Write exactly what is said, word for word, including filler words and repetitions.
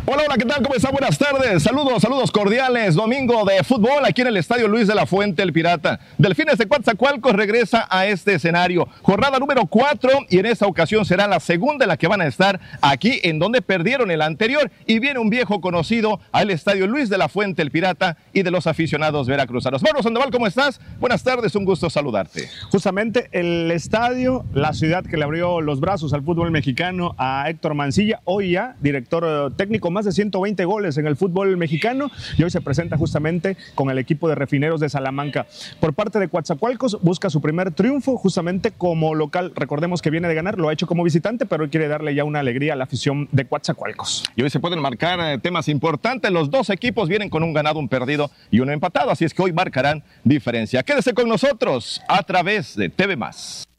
Hola, hola, ¿qué tal? ¿Cómo está? Buenas tardes. Saludos, saludos cordiales. Domingo de fútbol aquí en el Estadio Luis de la Fuente, el Pirata. Delfines de Coatzacoalcos regresa a este escenario. Jornada número cuatro y en esta ocasión será la segunda en la que van a estar aquí en donde perdieron el anterior. Y viene un viejo conocido al Estadio Luis de la Fuente, el Pirata, y de los aficionados veracruzanos. Mauro Sandoval, ¿cómo estás? Buenas tardes, un gusto saludarte. Justamente el estadio, la ciudad que le abrió los brazos al fútbol mexicano a Héctor Mancilla, hoy ya director técnico, más de ciento veinte goles en el fútbol mexicano, y hoy se presenta justamente con el equipo de Refineros de Salamanca. Por parte de Coatzacoalcos busca su primer triunfo justamente como local. Recordemos que viene de ganar, lo ha hecho como visitante, pero hoy quiere darle ya una alegría a la afición de Coatzacoalcos. Y hoy se pueden marcar eh, temas importantes. Los dos equipos vienen con un ganado, un perdido y uno empatado, así es que hoy marcarán diferencia. Quédese con nosotros a través de T V Más.